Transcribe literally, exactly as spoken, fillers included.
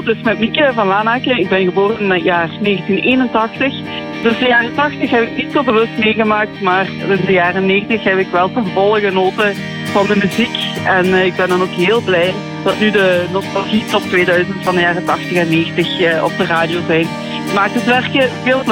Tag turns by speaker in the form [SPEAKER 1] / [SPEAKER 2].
[SPEAKER 1] dus met Mieke van Lanaken. Ik ben geboren in het jaar negentien eenentachtig. Dus de jaren tachtig heb ik niet zo bewust meegemaakt, maar in de jaren negentig heb ik wel ten volle genoten van de muziek. En uh, ik ben dan ook heel blij dat nu de Nostalgie Top tweeduizend van de jaren tachtig en negentig uh, op de radio zijn. Het maakt het werken veel plezier.